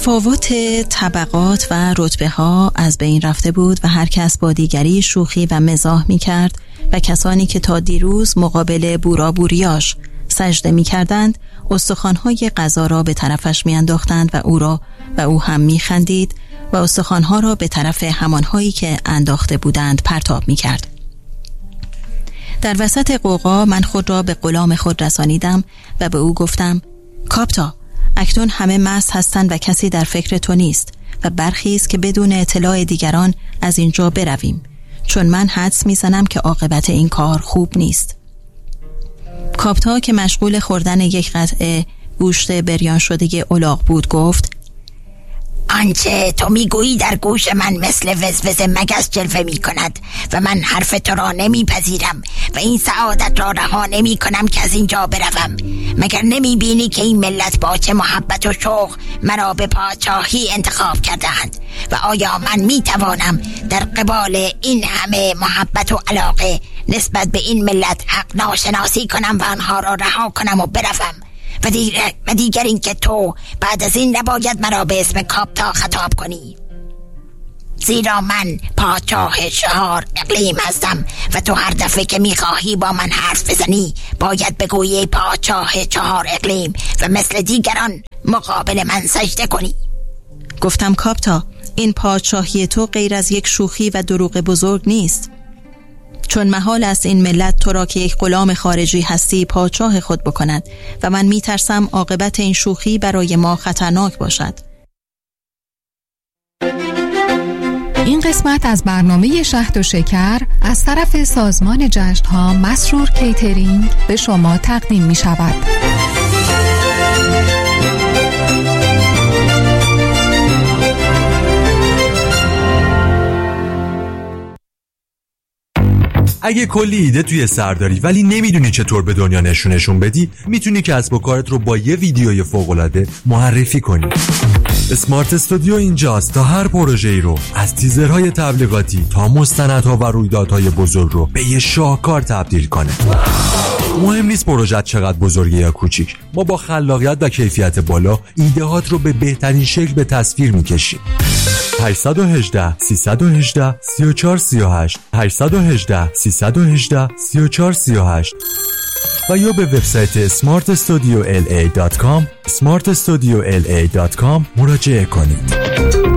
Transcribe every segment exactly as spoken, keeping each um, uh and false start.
تفاوت طبقات و رتبه ها از بین رفته بود و هر کس با دیگری شوخی و مزاح می کرد و کسانی که تا دیروز مقابل بورا بوریاش سجده می کردند استخوان‌های غذا را به طرفش می انداختند و او را و او هم می خندید و استخوان‌ها را به طرف همانهایی که انداخته بودند پرتاب می کرد. در وسط قوقا من خود را به غلام خود رسانیدم و به او گفتم: کاپتا، اکنون همه مست هستند و کسی در فکر تو نیست و برخیز که بدون اطلاع دیگران از اینجا برویم، چون من حدس میزنم که عاقبت این کار خوب نیست. کاپتا که مشغول خوردن یک قطعه گوشت بریان شده الاغ بود گفت: آنچه تو میگویی در گوش من مثل وزوز مگس جلوه می کند و من حرف تو را نمی پذیرم و این سعادت را رها نمی کنم که از اینجا بروم. مگر نمی بینی که این ملت با چه محبت و شوق مرا به پادشاهی انتخاب کردند و آیا من می توانم در قبال این همه محبت و علاقه نسبت به این ملت حق ناشناسی کنم و آنها را رها کنم و بروم؟ و دیگر, و دیگر این که تو بعد از این نباید مرا به اسم کاپتا خطاب کنی، زیرا من پادشاه چهار اقلیم هستم و تو هر دفعه که میخواهی با من حرف بزنی باید بگویی پادشاه چهار اقلیم و مثل دیگران مقابل من سجده کنی. گفتم: کاپتا، این پادشاهی تو غیر از یک شوخی و دروغ بزرگ نیست، چون محال است این ملت تو را که یک غلام خارجی هستی پادشاه خود بکند و من میترسم عاقبت این شوخی برای ما خطرناک باشد. این قسمت از برنامه شهد و شکر از طرف سازمان جشن‌ها مسرور کیترینگ به شما تقدیم می شود. اگه کلی ایده توی سر داری ولی نمیدونی چطور به دنیا نشونشون بدی، میتونی کسب و کارت رو با یه ویدیوی فوق‌العاده معرفی کنی. اسمارت استودیو اینجاست تا هر پروژه‌ای رو از تیزرهای تبلیغاتی تا مستندها و رویدادهای بزرگ رو به یه شاهکار تبدیل کنه. مهم نیست پروژه چقدر بزرگه یا کوچیک، ما با خلاقیت و کیفیت بالا ایده‌هات رو به بهترین شکل به تصویر میکشیم. هشت یک هشت سه یک هشت سه چهار سه هشت هشت یک هشت سه یک هشت سه چهار سه هشت و یا به وبسایت اسمارت استودیو ال ای دات کام اسمارت استودیو ال ای دات کام مراجعه کنید.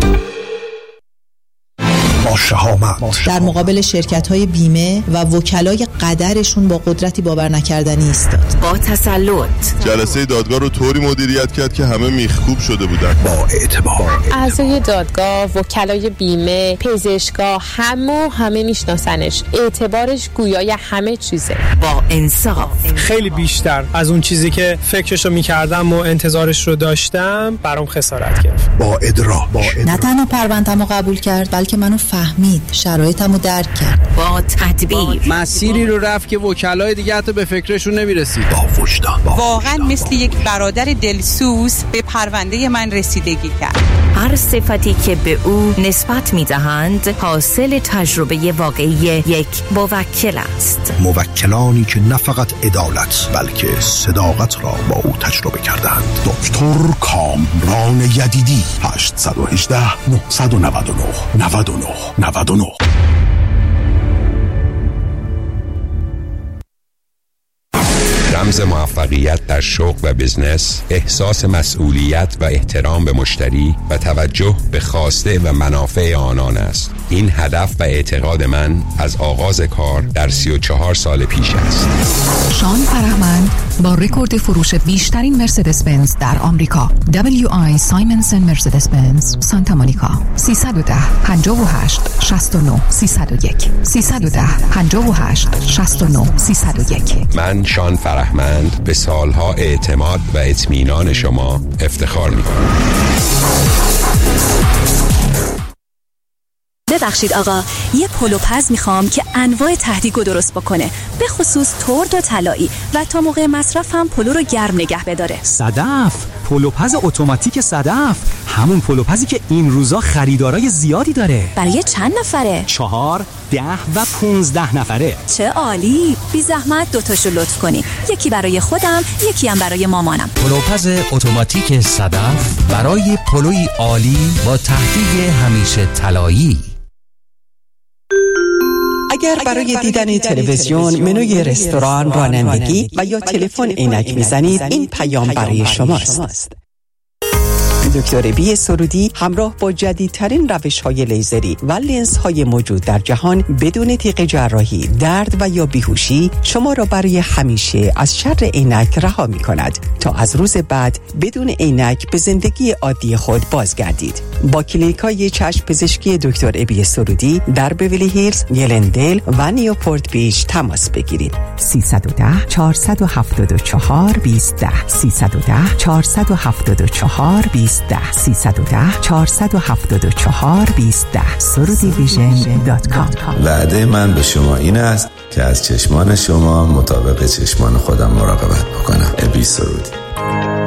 در مقابل شرکت‌های بیمه و وکلای قدرشون با قدرتی باور نکردنی ایستاد. با تسلط جلسه دادگاه رو طوری مدیریت کرد که همه میخکوب شده بودن. با اعتبار اعضای دادگاه، وکلای بیمه، پزشکا، همه همه میشناسنش. اعتبارش گویای همه چیزه. با انصاف، خیلی بیشتر از اون چیزی که فکرشو میکردم و انتظارش رو داشتم برام خسارت گرفت. با ادراک نه تنها پرونده‌مو قبول کرد بلکه منو فهمید، شرایطمو درک کرد. با تدبیر مسیری رو رفت که وکلای دیگه حتی به فکرشون نمیرسید. با وجدان واقعا مثل یک برادر دلسوز به پرونده من رسیدگی کرد. هر صفتی که به او نسبت میدهند حاصل تجربه واقعی یک موکل است. موکلانی که نه فقط عدالت بلکه صداقت را با او تجربه کردند. دکتر کامران یدیدی. هشت یک هشت نه نه نه نه نه نه. رمز موفقیت در شغل و بزنس احساس مسئولیت و احترام به مشتری و توجه به خواسته و منافع آنان است. این هدف و اعتقاد من از آغاز کار در سی و چهار سال پیش است. شان فرهمند با رکورد فروش بیشترین مرسدس بنز در آمریکا، دبلیو آی سایمنسن مرسدس بنز سانتا مونیکا. سیصد و ده پنجاه و هشت شصت و نه سیصد و یک سیصد و ده پنجاه و هشت شصت و نه سیصد و یک. من شان فرهمند به سالها اعتماد و اطمینان شما افتخار می‌کنم. ببخشید آقا، یه پلوپز میخوام که انواع تهدیگو درست بکنه، به خصوص ترد و طلایی، و تا موقع مصرف هم پلو رو گرم نگه بداره. صدف، پلوپز اتوماتیک صدف، همون پلوپزی که این روزا خریدارای زیادی داره. برای چند نفره؟ چهار، ده و پونزده نفره. چه عالی. بی زحمت دوتاشو لطف کنی، یکی برای خودم، یکی هم برای مامانم. پلوپز اتوماتیک صدف برای پلوی عالی با تهدیگ همیشه طلایی. اگر برای دیدن تلویزیون، منوی رستوران، رانندگی و یا تلفن عینک میزنید، این پیام برای شماست. دکتر بی سرودی همراه با جدیدترین روش‌های لیزری و لنزهای موجود در جهان بدون تیغ جراحی، درد و یا بیهوشی شما را برای همیشه از شر عینک رها می‌کند تا از روز بعد بدون عینک به زندگی عادی خود بازگردید. با کلینیک‌های چشم پزشکی دکتر بی سرودی در بیولی هیلز، گلندل و نیوپورت بیچ تماس بگیرید. سیصد و ده چهارصد و هفتاد و چهار بیست ده سیصد و ده چهارصد و هفتاد و چهار بیست ده سیصد و ده چهارصد و هفتاد و چهار بیست ده سرودی ویژن دات کام. وعده من به شما این است که از چشمان شما مطابق چشمان خودم مراقبت بکنم. ابی سرودی.